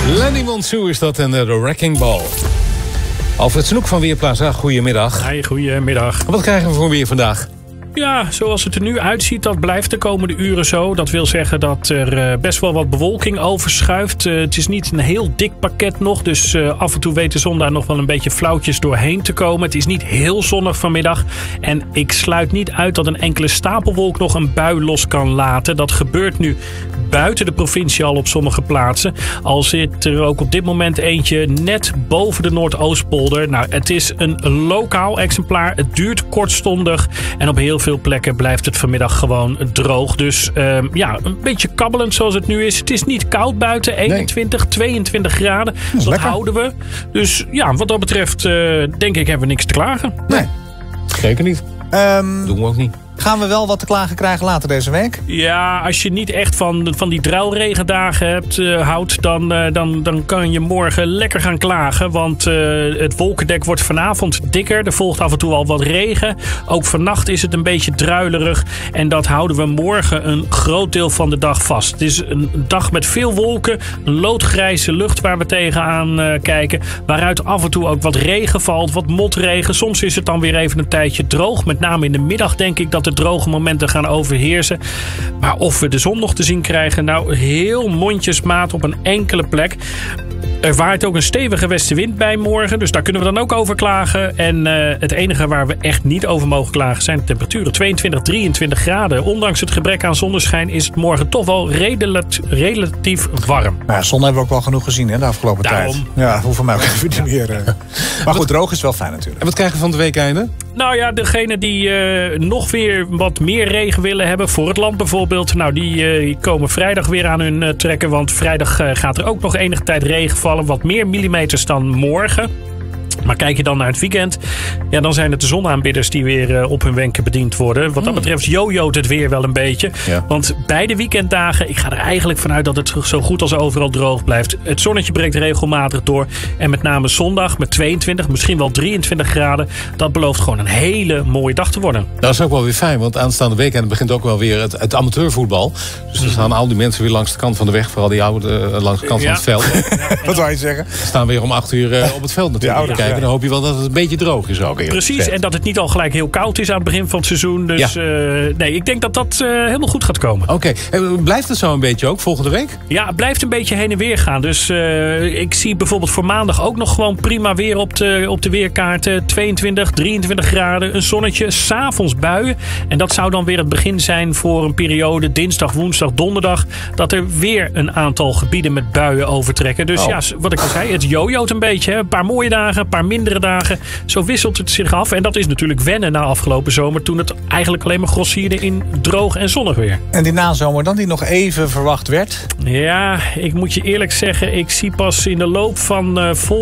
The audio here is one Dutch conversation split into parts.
Lenny Monsoon is dat en de Wrecking Ball. Alfred Snoek van Weerplaza, goedemiddag. Hey, goedemiddag. Wat krijgen we voor weer vandaag? Ja, zoals het er nu uitziet, dat blijft de komende uren zo. Dat wil zeggen dat er best wel wat bewolking overschuift. Het is niet een heel dik pakket nog, dus af en toe weet de zon daar nog wel een beetje flauwtjes doorheen te komen. Het is niet heel zonnig vanmiddag. En ik sluit niet uit dat een enkele stapelwolk nog een bui los kan laten. Dat gebeurt nu buiten de provincie al op sommige plaatsen. Al zit er ook op dit moment eentje net boven de Noordoostpolder. Nou, het is een lokaal exemplaar. Het duurt kortstondig en op heel veel plekken blijft het vanmiddag gewoon droog. Dus ja, een beetje kabbelend zoals het nu is. Het is niet koud buiten, 21, 22 graden. Dus dat houden we. Dus ja, wat dat betreft denk ik hebben we niks te klagen. Nee, zeker niet. Doen we ook niet. Gaan we wel wat te klagen krijgen later deze week? Ja, als je niet echt van die druilregendagen houdt, dan kan je morgen lekker gaan klagen. Want het wolkendek wordt vanavond dikker. Er volgt af en toe al wat regen. Ook vannacht is het een beetje druilerig. En dat houden we morgen een groot deel van de dag vast. Het is een dag met veel wolken. Een loodgrijze lucht waar we tegenaan kijken. Waaruit af en toe ook wat regen valt. Wat motregen. Soms is het dan weer even een tijdje droog. Met name in de middag denk ik dat de droge momenten gaan overheersen. Maar of we de zon nog te zien krijgen, nou heel mondjesmaat op een enkele plek. Er waait ook een stevige westenwind bij morgen, dus daar kunnen we dan ook over klagen. En het enige waar we echt niet over mogen klagen zijn de temperaturen. 22, 23 graden. Ondanks het gebrek aan zonneschijn is het morgen toch wel relatief warm. Nou, zon hebben we ook wel genoeg gezien hè, de afgelopen tijd. Ja, hoeven mij ook even niet meer. Maar goed, droog is wel fijn natuurlijk. En wat krijgen we van het weekeinde? Nou ja, degene die nog weer wat meer regen willen hebben, voor het land bijvoorbeeld, nou die komen vrijdag weer aan hun trekken. Want vrijdag gaat er ook nog enige tijd regen vallen. Wat meer millimeters dan morgen. Maar kijk je dan naar het weekend, ja, dan zijn het de zonaanbidders die weer op hun wenken bediend worden. Wat dat betreft jojo't het weer wel een beetje. Ja. Want beide weekenddagen, ik ga er eigenlijk vanuit dat het zo goed als overal droog blijft. Het zonnetje breekt regelmatig door. En met name zondag met 22, misschien wel 23 graden. Dat belooft gewoon een hele mooie dag te worden. Dat is ook wel weer fijn, want aanstaande weekend begint ook wel weer het amateurvoetbal. Dus er staan al die mensen weer langs de kant van de weg. Vooral die ouderen langs de kant van het veld. Wat zou je zeggen? Ze staan weer om 8 uur op het veld natuurlijk. En dan hoop je wel dat het een beetje droog is ook. Precies, en dat het niet al gelijk heel koud is aan het begin van het seizoen. Dus nee, ik denk dat dat helemaal goed gaat komen. Oké. Blijft het zo een beetje ook volgende week? Ja, het blijft een beetje heen en weer gaan. Dus ik zie bijvoorbeeld voor maandag ook nog gewoon prima weer op de weerkaarten. 22, 23 graden, een zonnetje, 's avonds buien. En dat zou dan weer het begin zijn voor een periode dinsdag, woensdag, donderdag. Dat er weer een aantal gebieden met buien overtrekken. Dus ja, wat ik al zei, het jojo't een beetje. Hè. Een paar mooie dagen, een paar mindere dagen. Zo wisselt het zich af. En dat is natuurlijk wennen na afgelopen zomer, toen het eigenlijk alleen maar grossierde in droog en zonnig weer. En die nazomer dan, die nog even verwacht werd? Ja, ik moet je eerlijk zeggen, ik zie pas in de loop van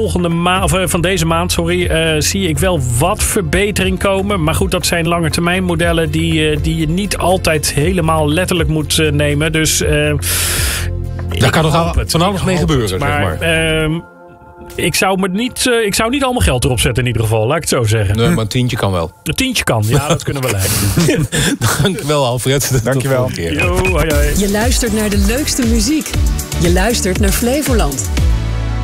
van deze maand, zie ik wel wat verbetering komen. Maar goed, dat zijn langetermijnmodellen die je niet altijd helemaal letterlijk moet nemen. Dus daar kan nog van alles mee gebeuren, maar, zeg maar. Ik zou niet al mijn geld erop zetten in ieder geval, laat ik het zo zeggen. Nee, maar een tientje kan wel. Een tientje kan, ja, dat kunnen we leiden. Dankjewel, Alfred. Dankjewel. Yo, hoi, hoi. Je luistert naar de leukste muziek. Je luistert naar Flevoland.